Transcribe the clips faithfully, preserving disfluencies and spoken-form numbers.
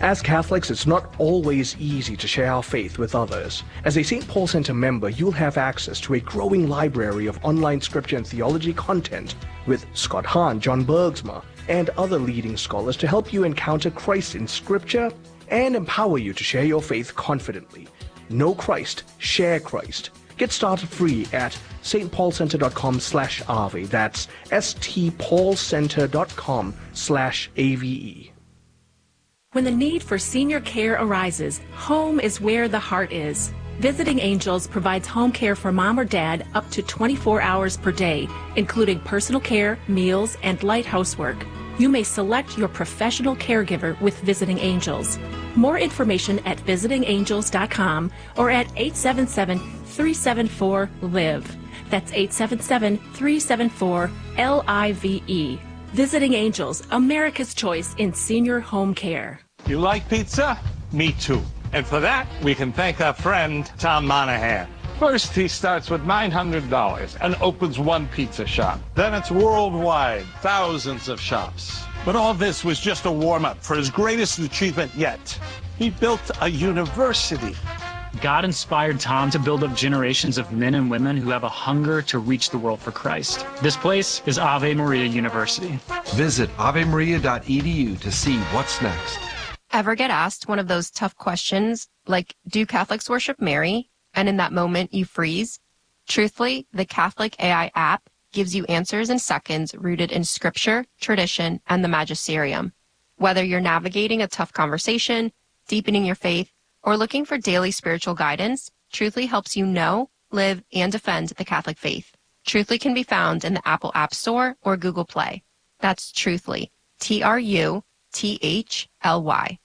As Catholics, it's not always easy to share our faith with others. As a Saint Paul Center member, you'll have access to a growing library of online scripture and theology content with Scott Hahn, John Bergsma, and other leading scholars to help you encounter Christ in scripture and empower you to share your faith confidently. Know Christ, share Christ. Get started free at stpaulcenter.com slash AVE. That's stpaulcenter.com slash AVE. When the need for senior care arises, home is where the heart is. Visiting Angels provides home care for mom or dad up to twenty-four hours per day, including personal care, meals, and light housework. You may select your professional caregiver with Visiting Angels. More information at visiting angels dot com or at eight seven seven, three seven four, LIVE. That's eight seven seven, three seven four, L I V E. Visiting Angels, America's choice in senior home care. You like pizza? Me too. And for that, we can thank our friend, Tom Monahan. First, he starts with nine hundred dollars and opens one pizza shop. Then it's worldwide, thousands of shops. But all this was just a warm-up for his greatest achievement yet. He built a university. God inspired Tom to build up generations of men and women who have a hunger to reach the world for Christ. This place is Ave Maria University. Visit ave maria dot e d u to see what's next. Ever get asked one of those tough questions, like, do Catholics worship Mary? And in that moment, you freeze? Truthfully, the Catholic A I app gives you answers in seconds rooted in scripture, tradition, and the magisterium. Whether you're navigating a tough conversation, deepening your faith, or looking for daily spiritual guidance, Truthfully helps you know, live, and defend the Catholic faith. Truthfully can be found in the Apple App Store or Google Play. That's Truthfully, T R U T H L Y.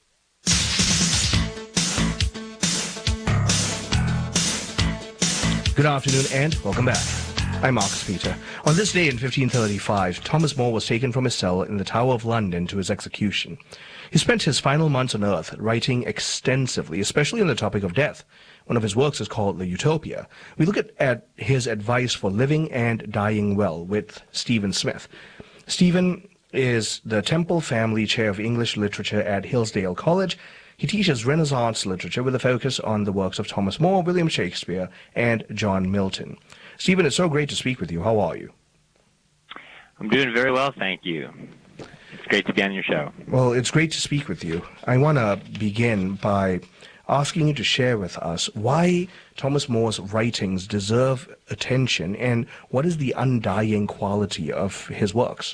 Good afternoon and welcome back. I'm Marcus Peter. On this day in fifteen thirty-five, Thomas More was taken from his cell in the Tower of London to his execution. He spent his final months on earth writing extensively, especially on the topic of death. One of his works is called The Utopia. We look at, at his advice for living and dying well with Stephen Smith. Stephen is the Temple Family Chair of English Literature at Hillsdale College. He teaches Renaissance literature with a focus on the works of Thomas More, William Shakespeare, and John Milton. Stephen, it's so great to speak with you. How are you? I'm doing very well, thank you. It's great to be on your show. Well, it's great to speak with you. I want to begin by asking you to share with us why Thomas More's writings deserve attention and what is the undying quality of his works.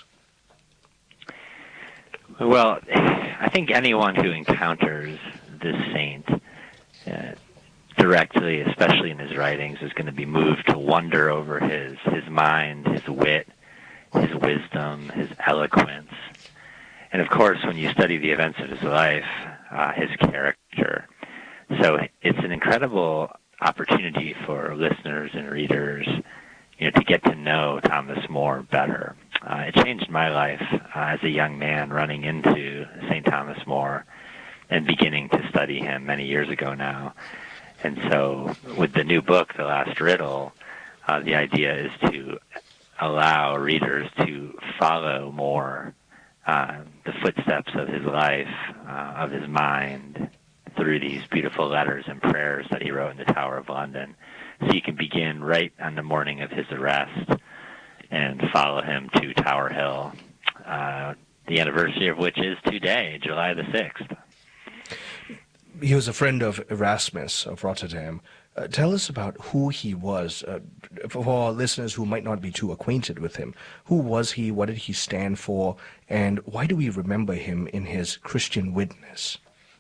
Well, I think anyone who encounters this saint uh, directly, especially in his writings, is going to be moved to wonder over his, his mind, his wit, his wisdom, his eloquence. And of course, when you study the events of his life, uh, his character. So it's an incredible opportunity for listeners and readers, you know, to get to know Thomas More better. Uh, it changed my life uh, as a young man running into Saint Thomas More and beginning to study him many years ago now. And so with the new book, The Last Riddle, uh, the idea is to allow readers to follow More, uh, the footsteps of his life, uh, of his mind, through these beautiful letters and prayers that he wrote in the Tower of London. So you can begin right on the morning of his arrest and follow him to Tower Hill, uh, the anniversary of which is today, July the sixth. He was a friend of Erasmus of Rotterdam. Uh, tell us about who he was, uh, for our listeners who might not be too acquainted with him. Who was he, what did he stand for, and why do we remember him in his Christian witness?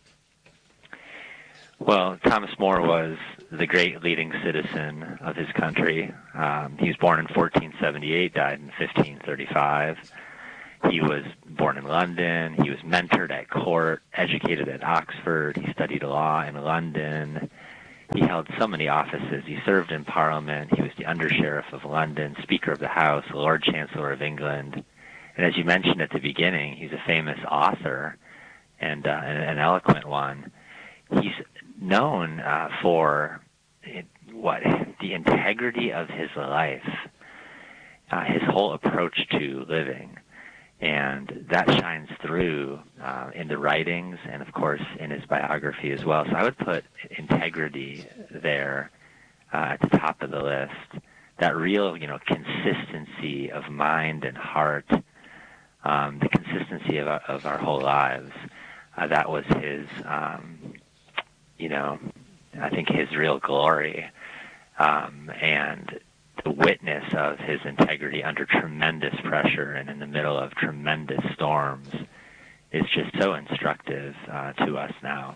Well, Thomas More was the great leading citizen of his country. Um, he was born in fourteen seventy-eight, died in fifteen thirty-five. He was born in London. He was mentored at court, educated at Oxford. He studied law in London. He held so many offices. He served in Parliament. He was the Under-Sheriff of London, Speaker of the House, Lord Chancellor of England. And as you mentioned at the beginning, he's a famous author and uh, an, an eloquent one. He's known uh, for it, what the integrity of his life, uh, his whole approach to living. And that shines through uh, in the writings and, of course, in his biography as well. So I would put integrity there uh, at the top of the list. That real, you know, consistency of mind and heart, um, the consistency of our, of our whole lives. Uh, that was his, um, you know, I think his real glory. Um, and the witness of his integrity under tremendous pressure and in the middle of tremendous storms is just so instructive uh, to us now.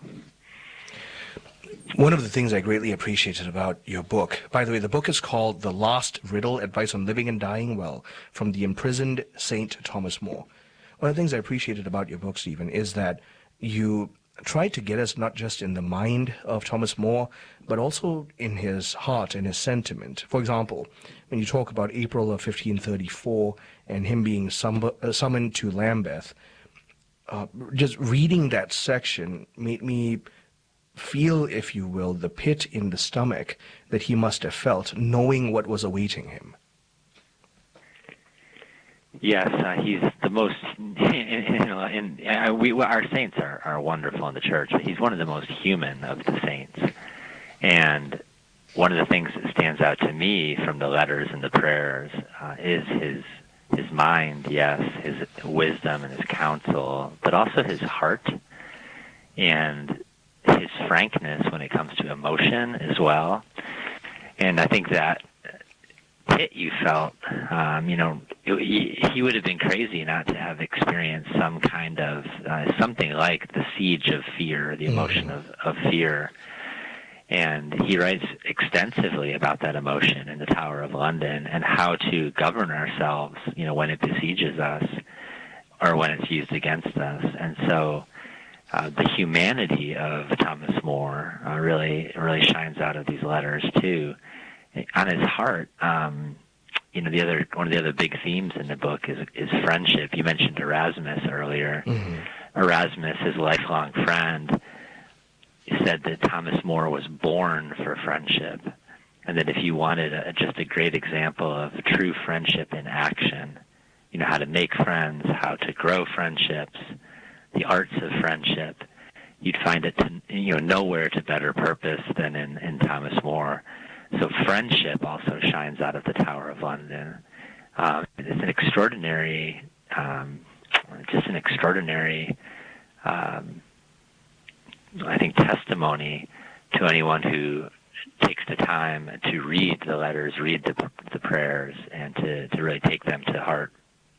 One of the things I greatly appreciated about your book, by the way, the book is called The Last Riddle, Advice on Living and Dying Well, from the Imprisoned Saint Thomas More. One of the things I appreciated about your book, Stephen, is that you tried to get us not just in the mind of Thomas More, but also in his heart and his sentiment. For example, when you talk about April of fifteen thirty-four and him being sum- uh, summoned to Lambeth, uh, just reading that section made me feel, if you will, the pit in the stomach that he must have felt, knowing what was awaiting him. Yes, uh, he's the most, you know, and uh, we, our saints are, are wonderful in the church, but he's one of the most human of the saints. And one of the things that stands out to me from the letters and the prayers uh, is his his mind, yes, his wisdom and his counsel, but also his heart and his frankness when it comes to emotion as well. And I think that pit you felt, um, you know, it, he would have been crazy not to have experienced some kind of, uh, something like the siege of fear, the emotion of, of fear. And he writes extensively about that emotion in the Tower of London and how to govern ourselves, you know, when it besieges us or when it's used against us. And so uh, the humanity of Thomas More uh, really, really shines out of these letters too. On his heart, um, you know, the other one of the other big themes in the book is is friendship. You mentioned Erasmus earlier. Mm-hmm. Erasmus, his lifelong friend, said that Thomas More was born for friendship, and that if you wanted a, just a great example of true friendship in action, you know, how to make friends, how to grow friendships, the arts of friendship, you'd find it, to, you know, nowhere to better purpose than in, in Thomas More. So friendship also shines out of the Tower of London. Um, it's an extraordinary, um, just an extraordinary, um, I think, testimony to anyone who takes the time to read the letters, read the, the prayers, and to, to really take them to heart.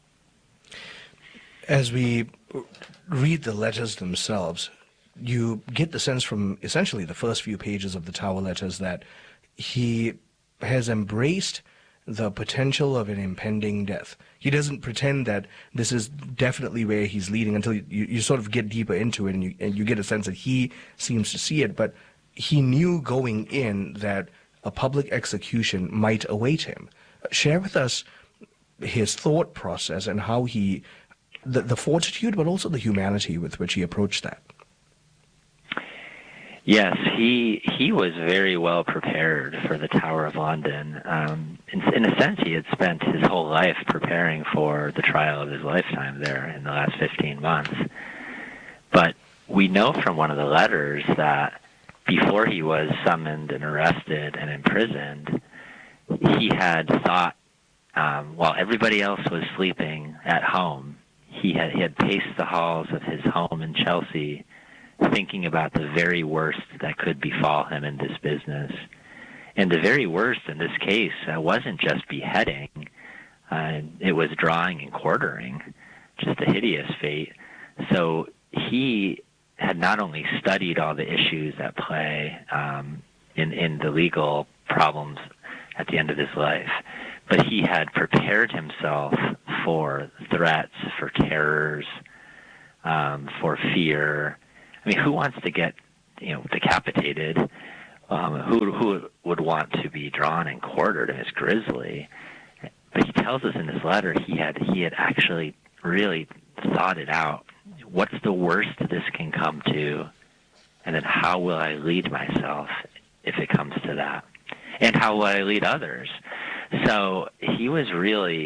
As we read the letters themselves, you get the sense from essentially the first few pages of the Tower letters that he has embraced the potential of an impending death. He doesn't pretend that this is definitely where he's leading until you, you, you sort of get deeper into it and you, and you get a sense that he seems to see it. But he knew going in that a public execution might await him. Share with us his thought process and how he, the, the fortitude, but also the humanity with which he approached that. Yes, he he was very well prepared for the Tower of London. Um, in, in a sense, he had spent his whole life preparing for the trial of his lifetime there in the last fifteen months. But we know from one of the letters that before he was summoned and arrested and imprisoned, he had thought, um, while everybody else was sleeping at home, he had, he had paced the halls of his home in Chelsea, thinking about the very worst that could befall him in this business. And the very worst in this case uh, wasn't just beheading. Uh, it was drawing and quartering, just a hideous fate. So he had not only studied all the issues at play um, in, in the legal problems at the end of his life, but he had prepared himself for threats, for terrors, um, for fear. I mean, who wants to get, you know, decapitated? Um, who who would want to be drawn and quartered? And it's grisly. But he tells us in this letter he had he had actually really thought it out. What's the worst this can come to? And then how will I lead myself if it comes to that? And how will I lead others? So he was really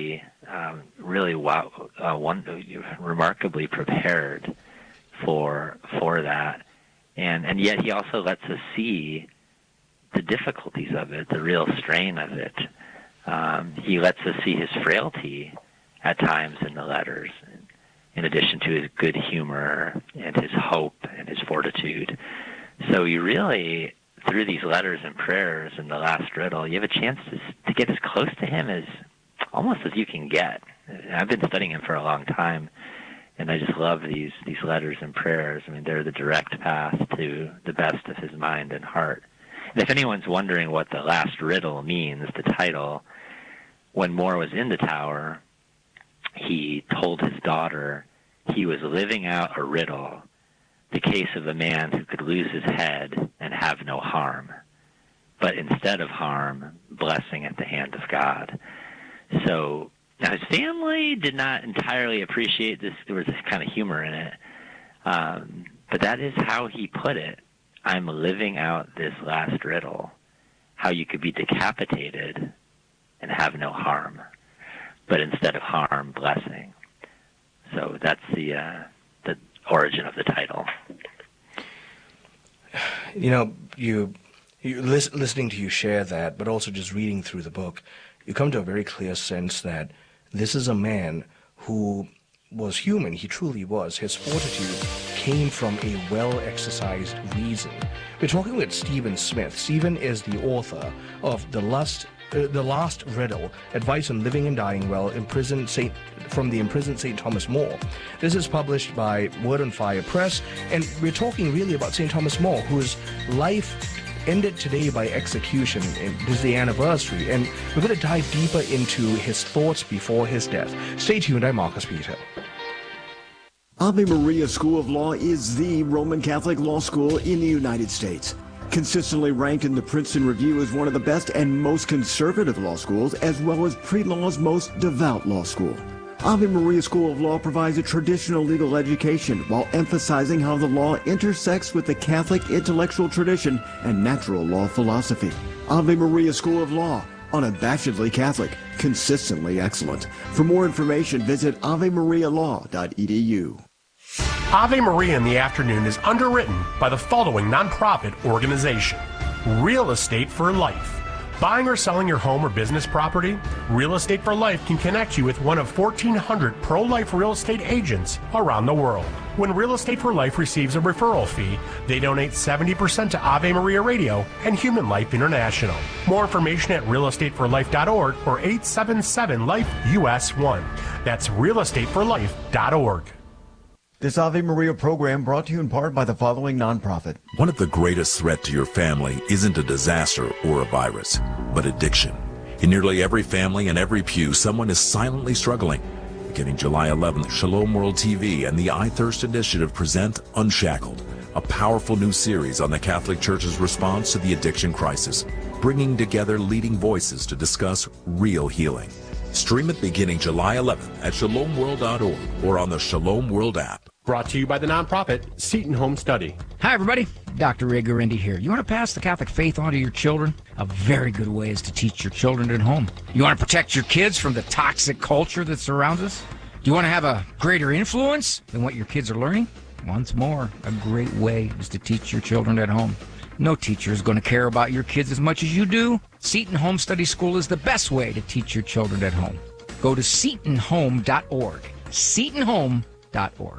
um, really wow, uh, one, remarkably prepared for for that, and and yet he also lets us see the difficulties of it, the real strain of it. Um, he lets us see his frailty at times in the letters, in addition to his good humor and his hope and his fortitude. So you really, through these letters and prayers in the last riddle, you have a chance to, to get as close to him as almost as you can get. I've been studying him for a long time, and I just love these, these letters and prayers. I mean, they're the direct path to the best of his mind and heart. And if anyone's wondering what the last riddle means, the title, when More was in the tower, he told his daughter he was living out a riddle, the case of a man who could lose his head and have no harm, but instead of harm, blessing at the hand of God. So now his family did not entirely appreciate this. There was this kind of humor in it, um, but that is how he put it. I'm living out this last riddle, how you could be decapitated and have no harm, but instead of harm, blessing. So that's the uh, the origin of the title. You know, you, you lis- listening to you share that, but also just reading through the book, you come to a very clear sense that this is a man who was human. He truly was. His fortitude came from a well-exercised reason. We're talking with Stephen Smith. Stephen is the author of The Last, uh, the Last Riddle, Advice on Living and Dying Well, imprisoned Saint from the imprisoned Saint Thomas More. This is published by Word on Fire Press, and we're talking really about Saint Thomas More, whose life ended today by execution. And this is the anniversary, and we're going to dive deeper into his thoughts before his death. Stay tuned. I'm Marcus Peter. Ave Maria School of Law is the Roman Catholic law school in the United States. Consistently ranked in the Princeton Review as one of the best and most conservative law schools, as well as pre-law's most devout law school. Ave Maria School of Law provides a traditional legal education while emphasizing how the law intersects with the Catholic intellectual tradition and natural law philosophy. Ave Maria School of Law, unabashedly Catholic, consistently excellent. For more information, visit ave maria law dot e d u. Ave Maria in the Afternoon is underwritten by the following nonprofit organization: Real Estate for Life. Buying or selling your home or business property? Real Estate for Life can connect you with one of fourteen hundred pro-life real estate agents around the world. When Real Estate for Life receives a referral fee, they donate seventy percent to Ave Maria Radio and Human Life International. More information at real estate for life dot org or eight seven seven life U S one. That's real estate for life dot org. This Ave Maria program brought to you in part by the following nonprofit. One of the greatest threats to your family isn't a disaster or a virus, but addiction. In nearly every family and every pew, someone is silently struggling. Beginning July eleventh, Shalom World T V and the I Thirst Initiative present Unshackled, a powerful new series on the Catholic Church's response to the addiction crisis, bringing together leading voices to discuss real healing. Stream it beginning July eleventh at shalom world dot org or on the Shalom World app. Brought to you by the nonprofit Seton Home Study. Hi, everybody. Doctor Ray Guarendi here. You want to pass the Catholic faith on to your children? A very good way is to teach your children at home. You want to protect your kids from the toxic culture that surrounds us? Do you want to have a greater influence than what your kids are learning? Once more, a great way is to teach your children at home. No teacher is going to care about your kids as much as you do. Seton Home Study School is the best way to teach your children at home. Go to seton home dot org. seton home dot org.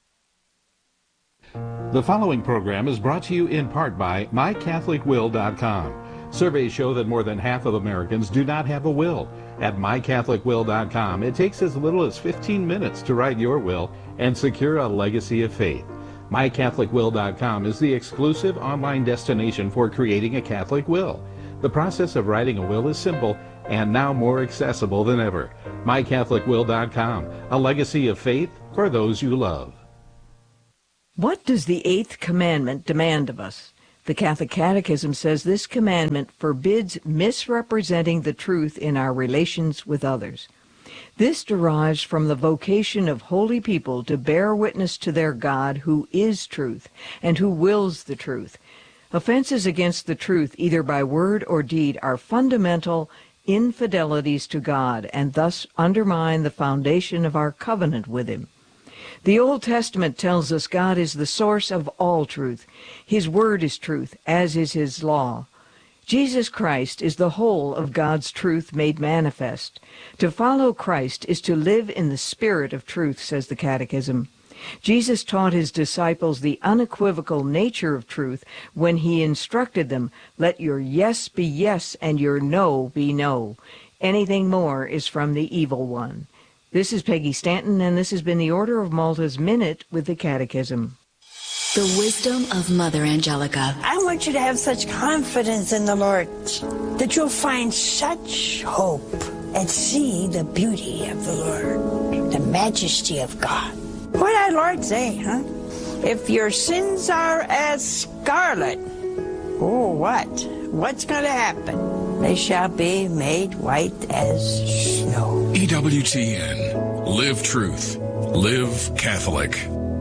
The following program is brought to you in part by my catholic will dot com. Surveys show that more than half of Americans do not have a will. At my catholic will dot com, it takes as little as fifteen minutes to write your will and secure a legacy of faith. my catholic will dot com is the exclusive online destination for creating a Catholic will. The process of writing a will is simple and now more accessible than ever. my catholic will dot com, a legacy of faith for those you love. What does the eighth commandment demand of us? The Catholic Catechism says this commandment forbids misrepresenting the truth in our relations with others. This derives from the vocation of holy people to bear witness to their God who is truth and who wills the truth. Offenses against the truth, either by word or deed, are fundamental, infidelities to God and thus undermine the foundation of our covenant with him. The Old Testament tells us God is the source of all truth. His word is truth, as is his law. Jesus Christ is the whole of God's truth made manifest. To follow Christ is to live in the spirit of truth, says the Catechism. Jesus taught his disciples the unequivocal nature of truth when he instructed them, "Let your yes be yes and your no be no. Anything more is from the evil one." This is Peggy Stanton, and this has been the Order of Malta's Minute with the Catechism. The wisdom of Mother Angelica. I want you to have such confidence in the Lord that you'll find such hope and see the beauty of the Lord, the majesty of God. What did our Lord say, huh? If your sins are as scarlet, oh, what? What's going to happen? They shall be made white as snow. E W T N. Live truth. Live Catholic.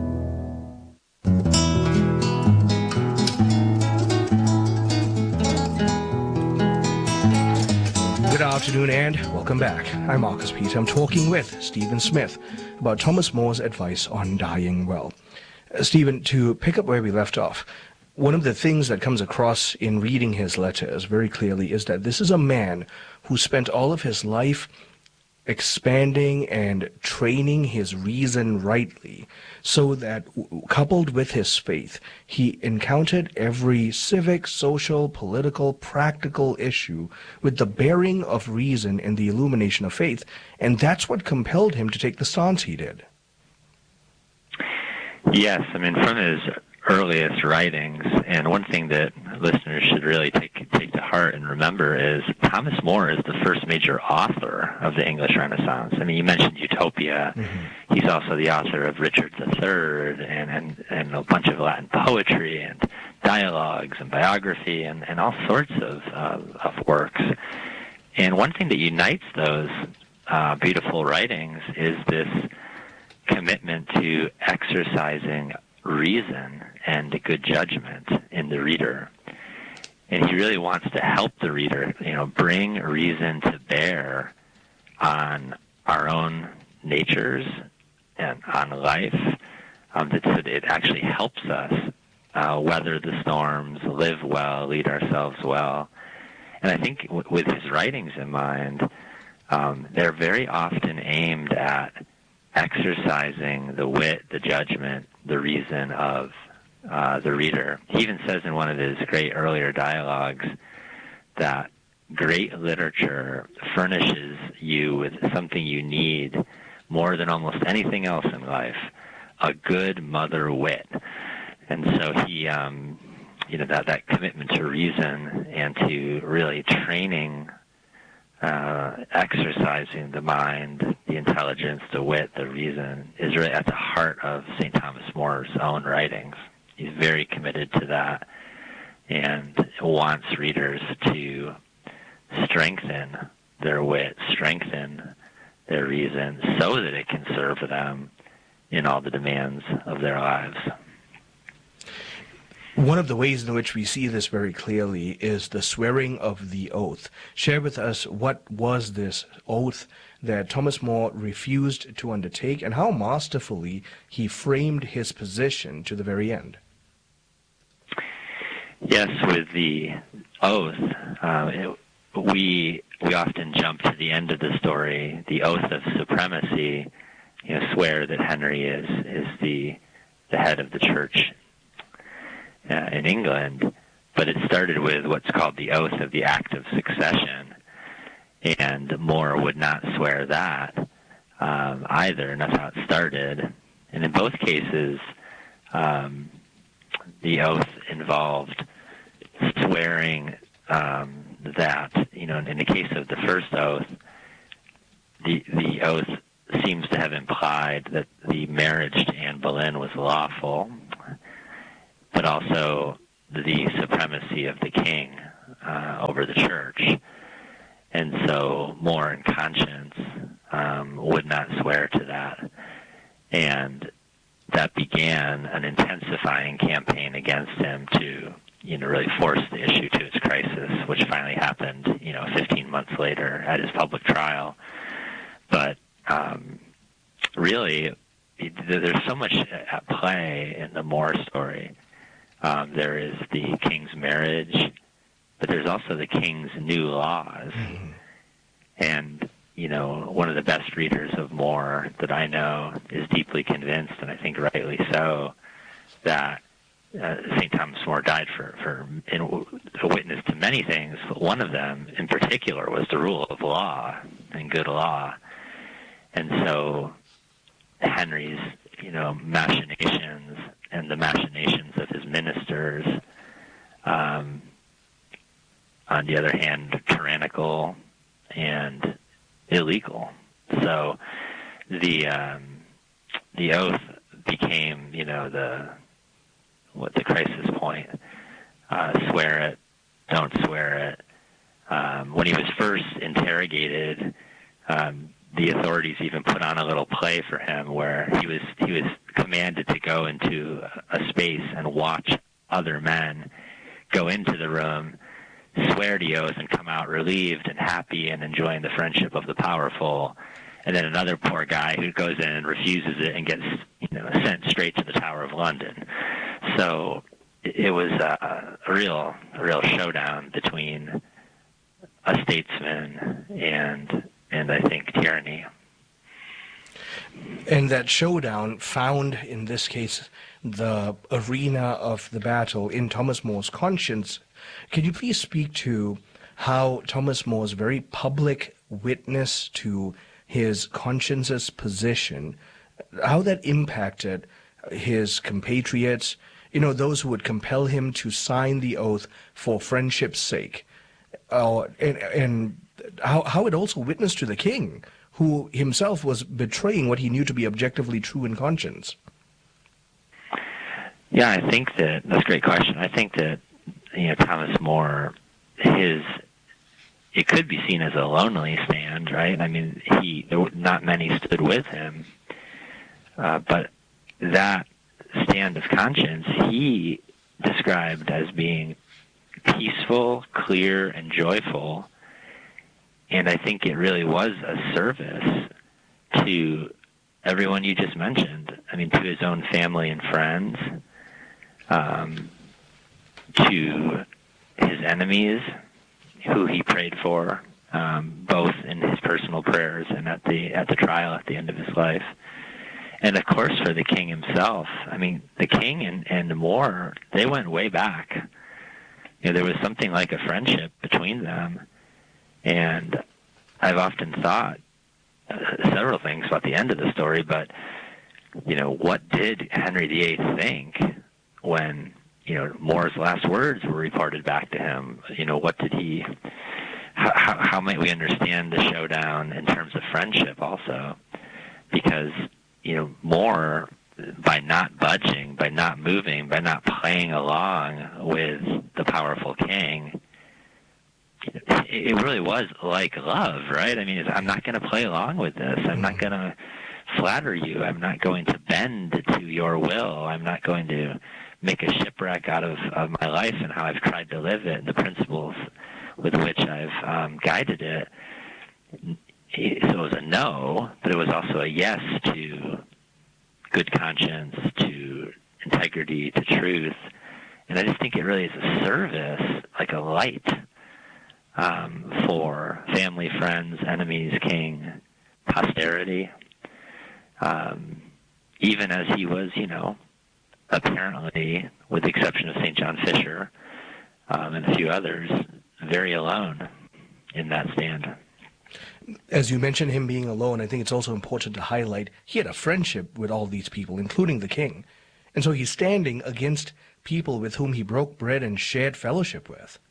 Good afternoon and welcome back. I'm Marcus Peter. I'm talking with Stephen Smith about Thomas More's advice on dying well. Uh, Stephen, to pick up where we left off, one of the things that comes across in reading his letters very clearly is that this is a man who spent all of his life expanding and training his reason rightly, so that, coupled with his faith, he encountered every civic, social, political, practical issue with the bearing of reason and the illumination of faith, and that's what compelled him to take the stance he did. Yes, I mean, from his earliest writings, and one thing that listeners should really take take to heart and remember is Thomas More is the first major author of the English Renaissance. I mean, you mentioned Utopia. Mm-hmm. He's also the author of Richard the Third and, and, and a bunch of Latin poetry and dialogues and biography and, and all sorts of, uh, of works. And one thing that unites those uh, beautiful writings is this commitment to exercising reason and good judgment in the reader. And he really wants to help the reader, you know, bring reason to bear on our own natures and on life, um, that, so that it actually helps us uh, weather the storms, live well, lead ourselves well. And I think w- with his writings in mind, um, they're very often aimed at exercising the wit, the judgment, the reason of uh, the reader. He even says in one of his great earlier dialogues that great literature furnishes you with something you need more than almost anything else in life, a good mother wit. And so he, um, you know, that, that commitment to reason and to really training Uh, exercising the mind, the intelligence, the wit, the reason is really at the heart of Saint Thomas More's own writings. He's very committed to that and wants readers to strengthen their wit, strengthen their reason, so that it can serve them in all the demands of their lives. One of the ways in which we see this very clearly is the swearing of the oath. Share with us what was this oath that Thomas More refused to undertake and how masterfully he framed his position to the very end. Yes, with the oath, uh, it, we we often jump to the end of the story, the oath of supremacy, you know, swear that Henry is is the the head of the church Uh, in England, but it started with what's called the oath of the Act of Succession, and More would not swear that um, either, and that's how it started. And in both cases, um, the oath involved swearing um, that, you know, in the case of the first oath, the the oath seems to have implied that the marriage to Anne Boleyn was lawful, but also the supremacy of the king uh, over the church. And so More in conscience um, would not swear to that. And that began an intensifying campaign against him to you know, really forced the issue to its crisis, which finally happened, you know, fifteen months later at his public trial. But um, really, there's so much at play in the Moore story. Um, there is the king's marriage, but there's also the king's new laws. Mm-hmm. And, you know, one of the best readers of Moore that I know is deeply convinced, and I think rightly so, that uh, Saint Thomas More died for, for in, a witness to many things, but one of them in particular was the rule of law and good law. And so Henry's, you know, machinations and the machinations of his ministers, um, on the other hand, tyrannical and illegal. So the um, the oath became, you know, the what the crisis point. Uh, swear it, don't swear it. Um, when he was first interrogated, um, the authorities even put on a little play for him where he was he was commanded to go into a space and watch other men go into the room, swear the oath, and come out relieved and happy and enjoying the friendship of the powerful. And then another poor guy who goes in and refuses it and gets, you know, sent straight to the Tower of London. So it was a, a real, a real showdown between a statesman and, and I think tyranny. And that showdown found, in this case, the arena of the battle in Thomas More's conscience. Can you please speak to how Thomas More's very public witness to his conscience's position, how that impacted his compatriots, you know, those who would compel him to sign the oath for friendship's sake, uh, and, and how, how it also witnessed to the king, who himself was betraying what he knew to be objectively true in conscience? Yeah, I think that, that's a great question. I think that, you know, Thomas More, his, it could be seen as a lonely stand, right? I mean, he, there were not many stood with him, uh, but that stand of conscience, he described as being peaceful, clear, and joyful. And I think it really was a service to everyone you just mentioned. I mean, to his own family and friends, um, to his enemies, who he prayed for, um, both in his personal prayers and at the at the trial at the end of his life. And, of course, for the king himself. I mean, the king and, and More, they went way back. You know, there was something like a friendship between them. And I've often thought uh, several things about the end of the story, but, you know, what did Henry the Eighth think when, you know, More's last words were reported back to him? You know, what did he, how, how, how might we understand the showdown in terms of friendship also? Because, you know, More, by not budging, by not moving, by not playing along with the powerful king, it really was like love, right? I mean, I'm not going to play along with this. I'm not going to flatter you. I'm not going to bend to your will. I'm not going to make a shipwreck out of, of my life and how I've tried to live it and the principles with which I've um, guided it. So it was a no, but it was also a yes to good conscience, to integrity, to truth. And I just think it really is a service, like a light, um, for family, friends, enemies, king, posterity. Um, even as he was, you know, apparently, with the exception of Saint John Fisher um, and a few others, very alone in that stand. As you mentioned him being alone, I think it's also important to highlight he had a friendship with all these people, including the king. And so he's standing against people with whom he broke bread and shared fellowship with.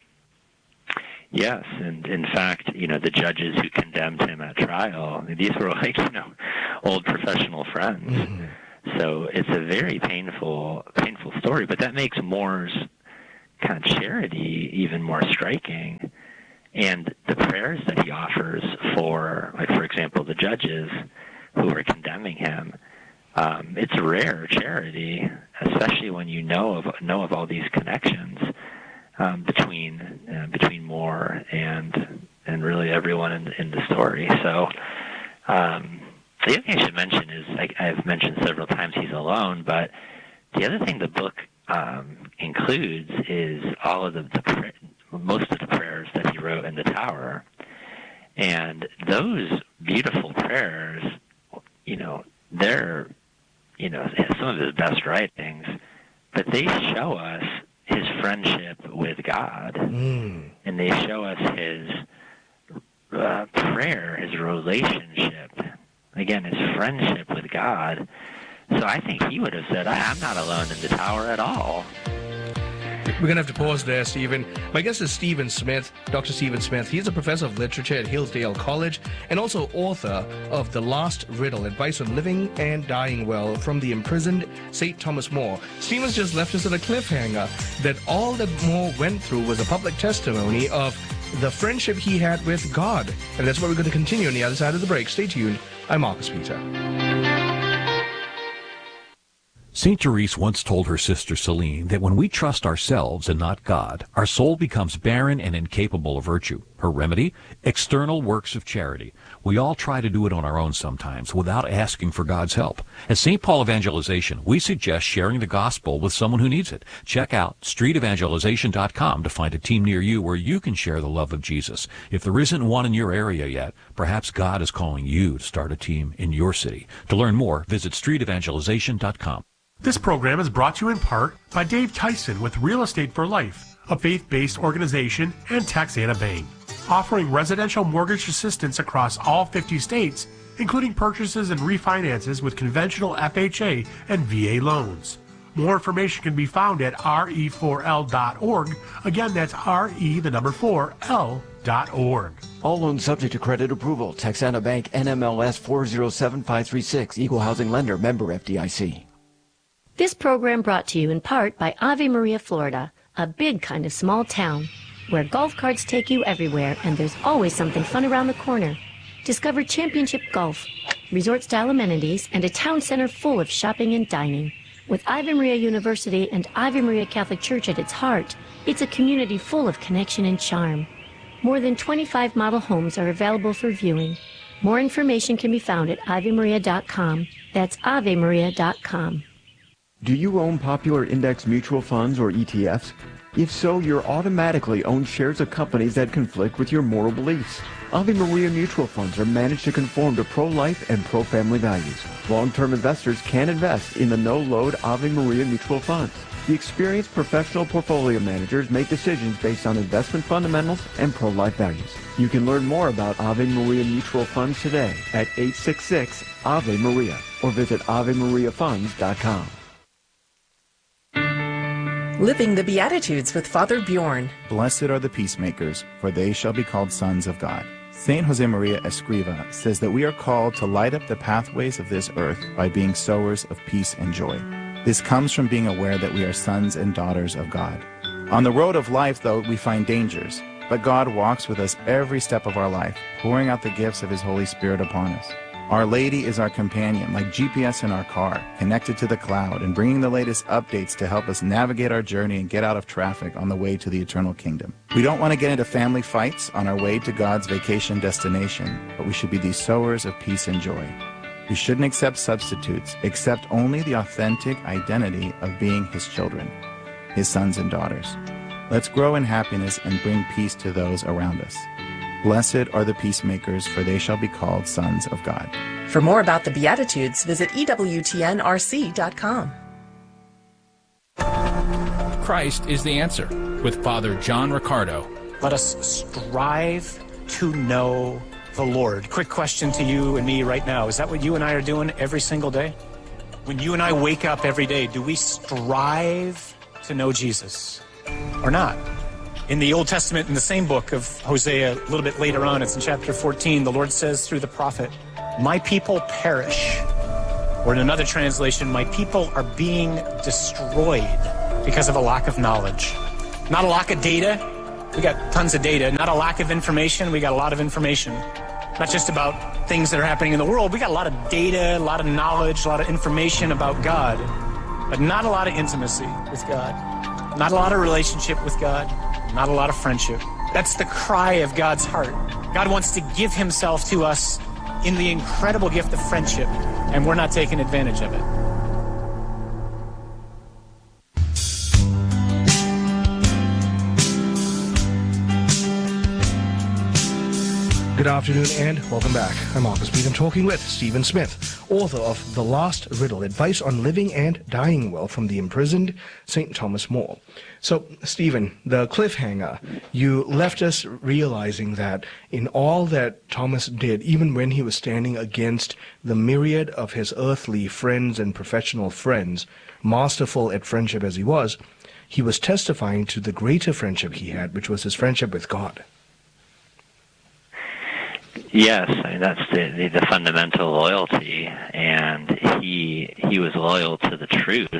Yes, and in fact, you know, the judges who condemned him at trial, these were like, you know, old professional friends. Mm-hmm. So it's a very painful, painful story, but that makes More's kind of charity even more striking. And the prayers that he offers for, like, for example, the judges who were condemning him, um, it's a rare charity, especially when you know of know of all these connections um, between uh, between Moore and and really everyone in, in the story. So um, the other thing I should mention is I, I've mentioned several times he's alone, but the other thing the book um, includes is all of the, the most of the prayers that he wrote in the tower, and those beautiful prayers, you know, they're you know some of his best writings, but they show us his friendship with God, mm. and they show us his uh, prayer, his relationship, again, his friendship with God. So I think he would have said, I'm not alone in the tower at all. We're going to have to pause there, Stephen. My guest is Stephen Smith, Doctor Stephen Smith. He's a professor of literature at Hillsdale College and also author of The Last Riddle, Advice on Living and Dying Well from the Imprisoned Saint Thomas More. Stephen's just left us at a cliffhanger that all that More went through was a public testimony of the friendship he had with God. And that's what we're going to continue on the other side of the break. Stay tuned. I'm Marcus Peter. Saint Therese once told her sister Celine that when we trust ourselves and not God, our soul becomes barren and incapable of virtue. Her remedy? External works of charity. We all try to do it on our own sometimes without asking for God's help. At Saint Paul Evangelization, we suggest sharing the gospel with someone who needs it. Check out street evangelization dot com to find a team near you where you can share the love of Jesus. If there isn't one in your area yet, perhaps God is calling you to start a team in your city. To learn more, visit street evangelization dot com. This program is brought to you in part by Dave Tyson with Real Estate for Life, a faith-based organization, and Texana Bank, offering residential mortgage assistance across all fifty states, including purchases and refinances with conventional F H A and V A loans. More information can be found at R E four L dot org. Again, that's R E, the number four, L dot org. All loans subject to credit approval. Texana Bank, N M L S four zero seven five three six, Equal Housing Lender, member F D I C. This program brought to you in part by Ave Maria, Florida, a big kind of small town where golf carts take you everywhere and there's always something fun around the corner. Discover championship golf, resort-style amenities, and a town center full of shopping and dining. With Ave Maria University and Ave Maria Catholic Church at its heart, it's a community full of connection and charm. More than twenty-five model homes are available for viewing. More information can be found at ave maria dot com. That's ave maria dot com. Do you own popular index mutual funds or E T Fs? If so, you're automatically own shares of companies that conflict with your moral beliefs. Ave Maria mutual funds are managed to conform to pro-life and pro-family values. Long-term investors can invest in the no-load Ave Maria mutual funds. The experienced professional portfolio managers make decisions based on investment fundamentals and pro-life values. You can learn more about Ave Maria mutual funds today at eight six six Ave Maria or visit ave maria funds dot com. Living the Beatitudes with Father Bjorn. Blessed are the peacemakers, for they shall be called sons of God. Saint Josemaria Escriva says that we are called to light up the pathways of this earth by being sowers of peace and joy. This comes from being aware that we are sons and daughters of God. On the road of life, though, we find dangers, but God walks with us every step of our life, pouring out the gifts of His Holy Spirit upon us. Our Lady is our companion, like G P S in our car, connected to the cloud and bringing the latest updates to help us navigate our journey and get out of traffic on the way to the eternal kingdom. We don't want to get into family fights on our way to God's vacation destination, but we should be these sowers of peace and joy. We shouldn't accept substitutes, accept only the authentic identity of being His children, His sons and daughters. Let's grow in happiness and bring peace to those around us. Blessed are the peacemakers, for they shall be called sons of God. For more about the Beatitudes, visit E W T N R C dot com. Christ is the answer with Father John Riccardo. Let us strive to know the Lord. Quick question to you and me right now. Is that what you and I are doing every single day? When you and I wake up every day, do we strive to know Jesus or not? In the Old Testament, in the same book of Hosea, a little bit later on, it's in chapter fourteen, the Lord says through the prophet, my people perish. Or in another translation, my people are being destroyed because of a lack of knowledge. Not a lack of data. We got tons of data. Not a lack of information. We got a lot of information. Not just about things that are happening in the world. We got a lot of data, a lot of knowledge, a lot of information about God, but not a lot of intimacy with God, not a lot of relationship with God, not a lot of friendship. That's the cry of God's heart. God wants to give himself to us in the incredible gift of friendship, and we're not taking advantage of it. Good afternoon and welcome back. I'm Marcus Beat. I'm talking with Stephen Smith, author of The Last Riddle, Advice on Living and Dying Well from the Imprisoned Saint Thomas More. So, Stephen, the cliffhanger, you left us realizing that in all that Thomas did, even when he was standing against the myriad of his earthly friends and professional friends, masterful at friendship as he was, he was testifying to the greater friendship he had, which was his friendship with God. Yes, I mean, that's the, the, the fundamental loyalty, and he he was loyal to the truth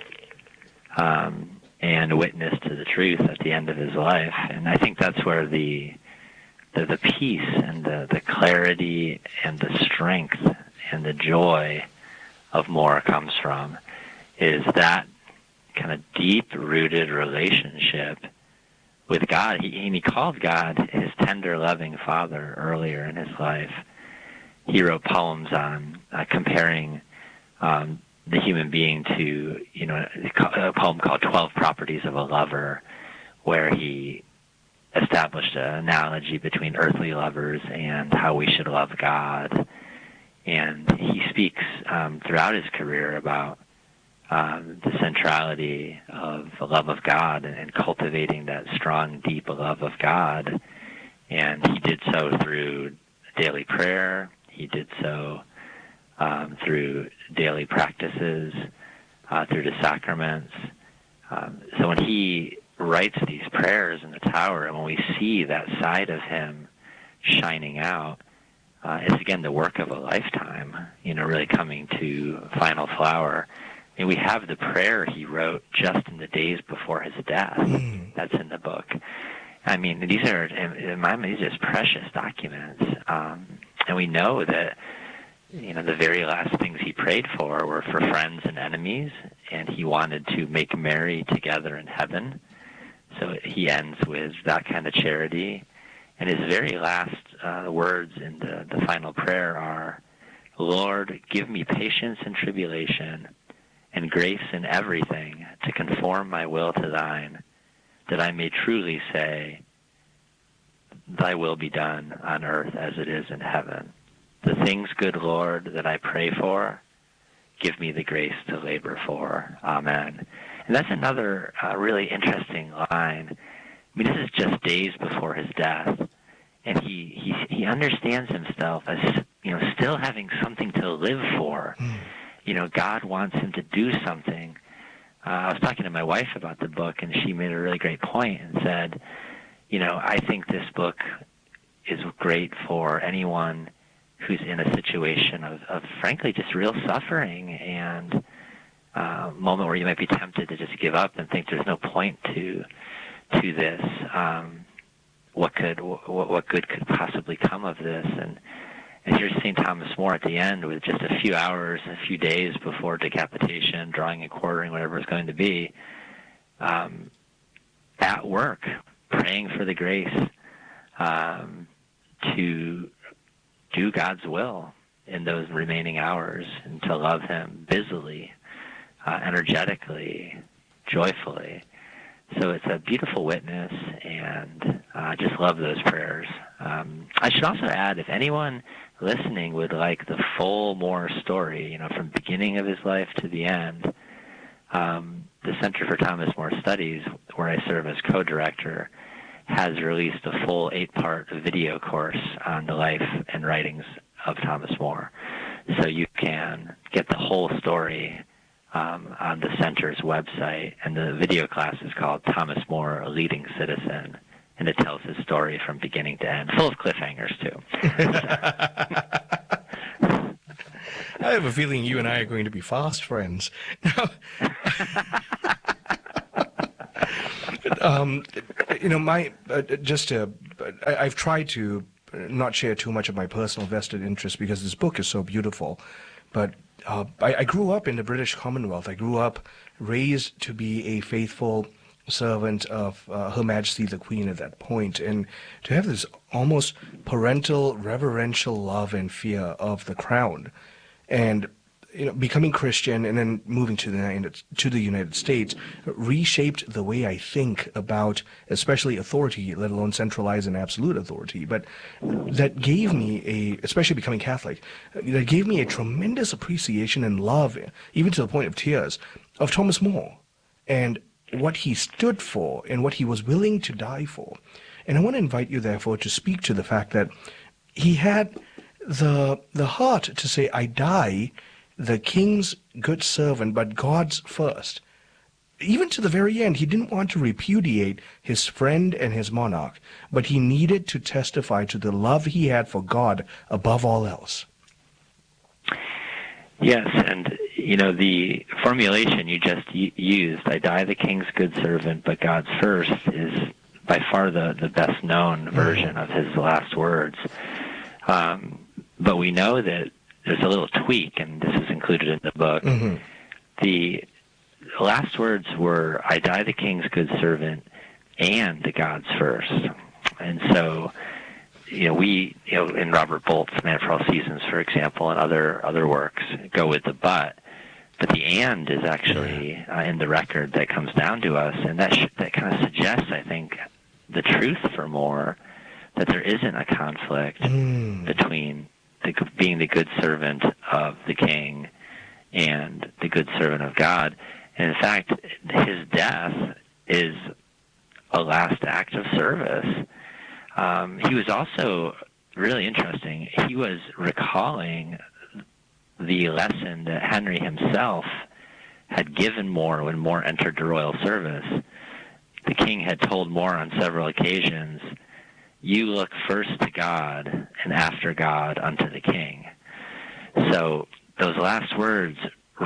um, and witnessed to the truth at the end of his life. And I think that's where the the, the peace and the, the clarity and the strength and the joy of More comes from, is that kind of deep-rooted relationship with God. He, and he called God his tender, loving Father earlier in his life. He wrote poems on uh, comparing um, the human being to, you know, a poem called twelve Properties of a Lover, where he established an analogy between earthly lovers and how we should love God. And he speaks um, throughout his career about Um, the centrality of the love of God and, and cultivating that strong, deep love of God. And he did so through daily prayer. He did so um, through daily practices, uh, through the sacraments. Um, so when he writes these prayers in the tower, and when we see that side of him shining out, uh, it's again the work of a lifetime, you know, really coming to final flower. And we have the prayer he wrote just in the days before his death. Mm. That's in the book. I mean, these are, in my mind, these are just precious documents. Um, and we know that, you know, the very last things he prayed for were for friends and enemies, and he wanted to make merry together in heaven. So he ends with that kind of charity. And his very last uh, words in the, the final prayer are, Lord, give me patience in tribulation, and grace in everything to conform my will to thine, that I may truly say, thy will be done on earth as it is in heaven. The things, good Lord, that I pray for, give me the grace to labor for. Amen. And that's another uh, really interesting line. I mean, this is just days before his death, and he, he, he understands himself as, you know, still having something to live for. Mm. You know, God wants him to do something. Uh, I was talking to my wife about the book, and she made a really great point and said, you know, I think this book is great for anyone who's in a situation of, of frankly, just real suffering and a uh, moment where you might be tempted to just give up and think there's no point to to this. Um, what could, what, what good could possibly come of this? And And here's Saint Thomas More at the end with just a few hours, a few days before decapitation, drawing and quartering, whatever it's going to be, um, at work, praying for the grace um, to do God's will in those remaining hours and to love him busily, uh, energetically, joyfully. So it's a beautiful witness, and I uh, just love those prayers. Um, I should also add, if anyone listening would like the full More story, you know, from beginning of his life to the end, um, the Center for Thomas More Studies, where I serve as co-director, has released a full eight-part video course on the life and writings of Thomas More. So you can get the whole story um, on the center's website, and the video class is called Thomas More, A Leading Citizen, and it tells his story from beginning to end, full of cliffhangers, too. I have a feeling you and I are going to be fast friends. Now, um, you know, my uh, just to, I, I've tried to not share too much of my personal vested interest because this book is so beautiful. But uh, I, I grew up in the British Commonwealth. I grew up raised to be a faithful servant of uh, Her Majesty the Queen at that point, and to have this almost parental, reverential love and fear of the crown, and you know, becoming Christian and then moving to the United, to the United States reshaped the way I think about especially authority, let alone centralized and absolute authority. But that gave me a, especially becoming Catholic, that gave me a tremendous appreciation and love, even to the point of tears, of Thomas More and what he stood for and what he was willing to die for. And I want to invite you, therefore, to speak to the fact that he had the the heart to say, I die the king's good servant, but God's first. Even to the very end, he didn't want to repudiate his friend and his monarch, but he needed to testify to the love he had for God above all else. Yes, and, you know, the formulation you just used, I die the king's good servant, but God's first, is by far the, the best known version of his last words. Um, but we know that there's a little tweak, and this is included in the book. Mm-hmm. The last words were, I die the king's good servant and the God's first. And so, you know, we, you know, in Robert Bolt's Man for All Seasons, for example, and other other works, go with the but. But the and is actually uh, in the record that comes down to us, and that sh- that kind of suggests, I think, the truth for More, that there isn't a conflict mm. between the, being the good servant of the king and the good servant of God. And in fact, his death is a last act of service. Um, he was also really interesting. He was recalling the lesson that Henry himself had given More when More entered the royal service. The king had told More on several occasions, you look first to God and after God unto the king. So those last words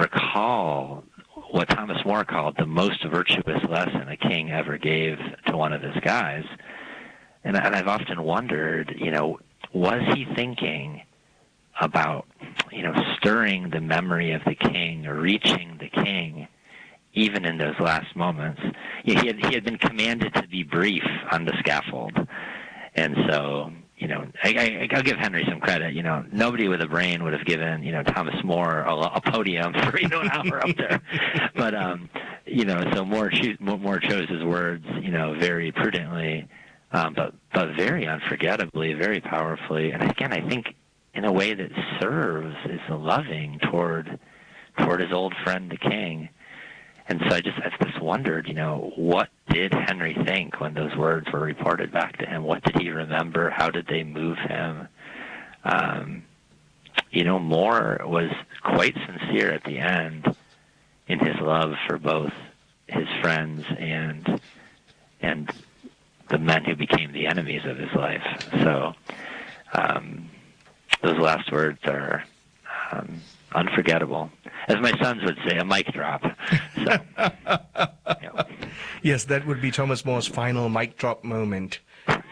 recall what Thomas More called the most virtuous lesson a king ever gave to one of his guys. And, and I've often wondered, you know, was he thinking about, you know, stirring the memory of the king or reaching the king even in those last moments? He had, he had been commanded to be brief on the scaffold. And so, you know, I, I, I'll give Henry some credit. You know, nobody with a brain would have given, you know, Thomas More a, a podium for, you know, an hour up there. But, um, you know, so More, choose, More chose his words, you know, very prudently, um, but, but very unforgettably, very powerfully. And again, I think in a way that serves, is loving toward toward his old friend, the king. And so I just, I've just wondered, you know, what did Henry think when those words were reported back to him? What did he remember? How did they move him? Um, you know, More was quite sincere at the end in his love for both his friends and and the men who became the enemies of his life. So um, those last words are um, unforgettable. As my sons would say, a mic drop. So, you know. Yes, that would be Thomas More's final mic drop moment.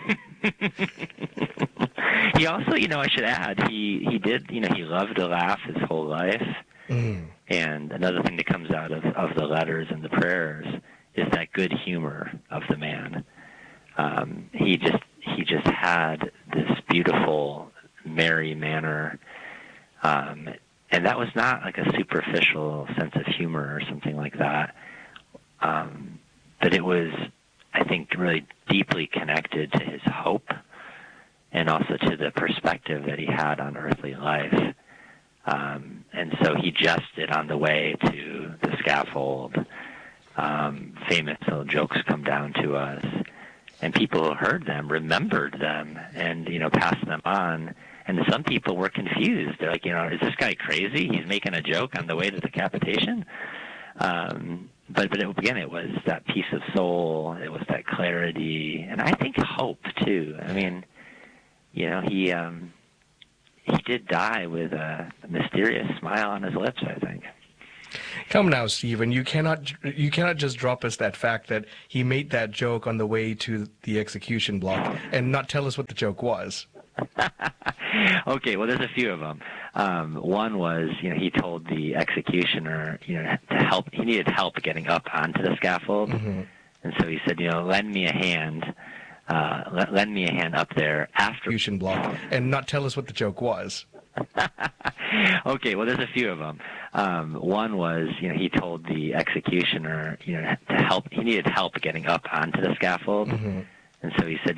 He also, you know, I should add, he, he did, you know, he loved to laugh his whole life. Mm. And another thing that comes out of, of the letters and the prayers is that good humor of the man. Um, he just he just had this beautiful, merry manner. Um, and that was not like a superficial sense of humor or something like that. Um, but it was, I think, really deeply connected to his hope and also to the perspective that he had on earthly life. Um, and so he jested on the way to the scaffold. Um, famous little jokes come down to us. And people who heard them remembered them and, you know, passed them on. And some people were confused. They're like, you know, is this guy crazy? He's making a joke on the way to decapitation? Um, but, but it, again, it was that peace of soul. It was that clarity. And I think hope, too. I mean, you know, he um, he did die with a mysterious smile on his lips, I think. Come now, Stephen. You cannot you cannot just drop us that fact that he made that joke on the way to the execution block and not tell us what the joke was. Okay, well, there's a few of them. Um, one was, you know, he told the executioner, you know, to help. He needed help getting up onto the scaffold, Mm-hmm. and so he said, you know, lend me a hand. Uh, l- lend me a hand up there after. Execution block, and not tell us what the joke was. Okay, well, there's a few of them. Um, one was, you know, he told the executioner, you know, to help. He needed help getting up onto the scaffold, Mm-hmm. and so he said,